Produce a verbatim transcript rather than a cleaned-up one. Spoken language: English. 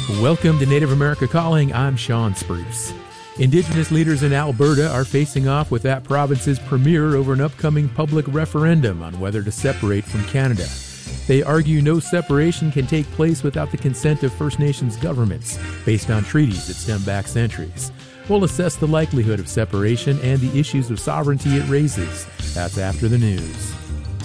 Welcome to Native America Calling. I'm Sean Spruce. Indigenous leaders in Alberta are facing off with that province's premier over an upcoming public referendum on whether to separate from Canada. They argue no separation can take place without the consent of First Nations governments, based on treaties that stem back centuries. We'll assess the likelihood of separation and the issues of sovereignty it raises. That's after the news.